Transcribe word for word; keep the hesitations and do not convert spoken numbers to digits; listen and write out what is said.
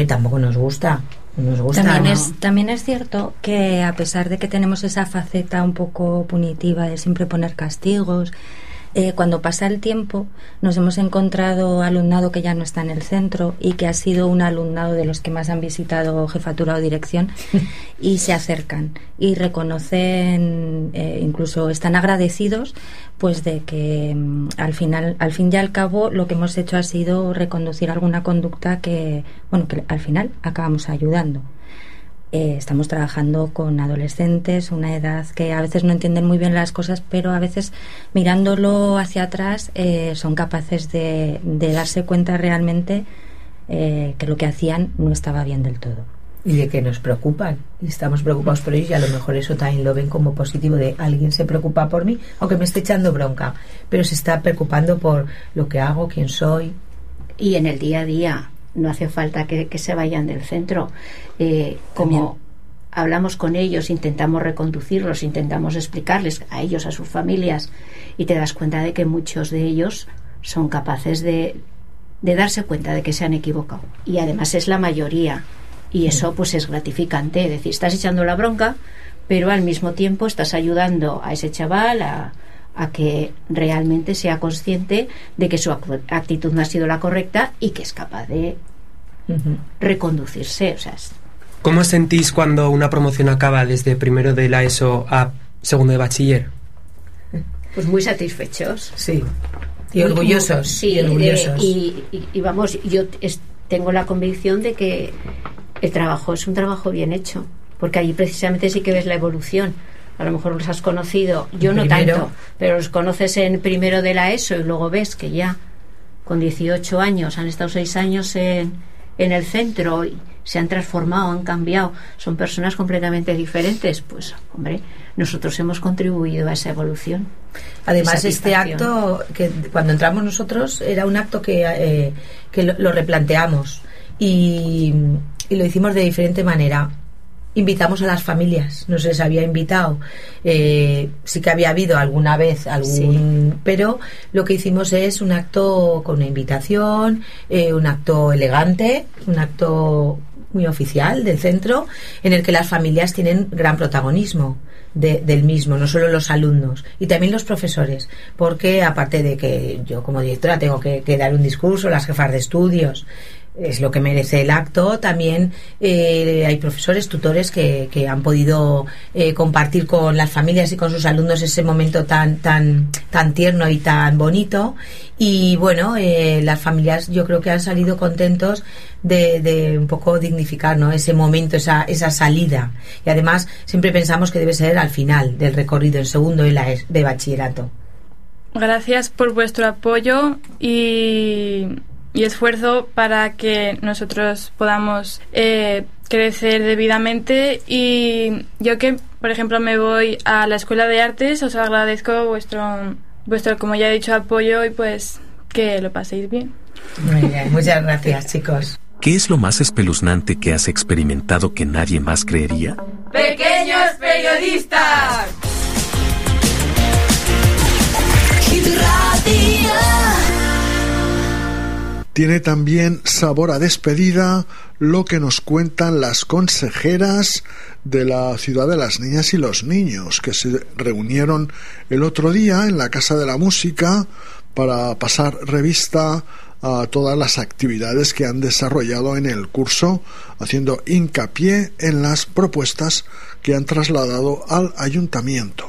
y tampoco nos gusta. Nos gusta, también, ¿no? es, también es cierto que a pesar de que tenemos esa faceta un poco punitiva de siempre poner castigos, eh, cuando pasa el tiempo nos hemos encontrado alumnado que ya no está en el centro y que ha sido un alumnado de los que más han visitado jefatura o dirección y se acercan y reconocen, eh, incluso están agradecidos pues de que mm, al final, al fin y al cabo lo que hemos hecho ha sido reconducir alguna conducta que, bueno, que al final acabamos ayudando. Eh, estamos trabajando con adolescentes, una edad que a veces no entienden muy bien las cosas, pero a veces mirándolo hacia atrás eh, son capaces de, de darse cuenta realmente eh, que lo que hacían no estaba bien del todo. Y de que nos preocupan y estamos preocupados por ellos, y a lo mejor eso también lo ven como positivo, de alguien se preocupa por mí, aunque me esté echando bronca, pero se está preocupando por lo que hago, quién soy. Y en el día a día no hace falta que, que se vayan del centro, eh, como También. hablamos con ellos, intentamos reconducirlos, intentamos explicarles a ellos, a sus familias, y te das cuenta de que muchos de ellos son capaces de, de darse cuenta de que se han equivocado, y además es la mayoría, y eso pues es gratificante, es decir, estás echando la bronca pero al mismo tiempo estás ayudando a ese chaval a a que realmente sea consciente de que su actitud no ha sido la correcta y que es capaz de uh-huh. reconducirse. O sea, es... ¿Cómo os sentís cuando una promoción acaba desde primero de la ESO a segundo de bachiller? Pues muy satisfechos. Sí. Y orgullosos. Sí, y, orgullosos. Eh, y, y, y vamos, yo es, tengo la convicción de que el trabajo es un trabajo bien hecho, porque allí precisamente sí que ves la evolución. A lo mejor los has conocido, yo no primero. tanto, pero los conoces en primero de la ESO y luego ves que ya con dieciocho años han estado seis años en, en el centro y se han transformado, han cambiado, son personas completamente diferentes. Pues, hombre, nosotros hemos contribuido a esa evolución. Además, este acto, que cuando entramos nosotros, era un acto que, eh, que lo, lo replanteamos y, y lo hicimos de diferente manera. Invitamos a las familias, no se les había invitado, eh, sí que había habido alguna vez algún, sí. pero lo que hicimos es un acto con una invitación, eh, un acto elegante, un acto muy oficial del centro, en el que las familias tienen gran protagonismo de, del mismo, no solo los alumnos y también los profesores, porque aparte de que yo como directora tengo que, que dar un discurso, las jefas de estudios, es lo que merece el acto. También eh, hay profesores, tutores que, que han podido eh, compartir con las familias y con sus alumnos ese momento tan tan tan tierno y tan bonito. Y bueno, eh, las familias yo creo que han salido contentos de, de un poco dignificar, ¿no?, ese momento, esa esa salida. Y además siempre pensamos que debe ser al final del recorrido, en segundo de, la, de bachillerato. Gracias por vuestro apoyo y y esfuerzo para que nosotros podamos eh, crecer debidamente. Y yo que, por ejemplo, me voy a la Escuela de Artes, os agradezco vuestro, vuestro como ya he dicho, apoyo y pues que lo paséis bien. Muy bien, muchas gracias, chicos. ¿Qué es lo más espeluznante que has experimentado que nadie más creería? ¡Pequeños periodistas! Tiene también sabor a despedida lo que nos cuentan las consejeras de la Ciudad de las Niñas y los Niños, que se reunieron el otro día en la Casa de la Música para pasar revista a todas las actividades que han desarrollado en el curso, haciendo hincapié en las propuestas que han trasladado al ayuntamiento.